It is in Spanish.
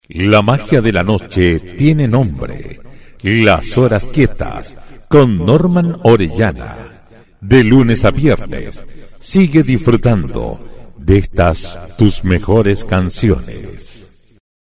La magia de la noche tiene nombre. Las horas quietas con Norman Orellana. De lunes a viernes, sigue disfrutando de estas tus mejores canciones.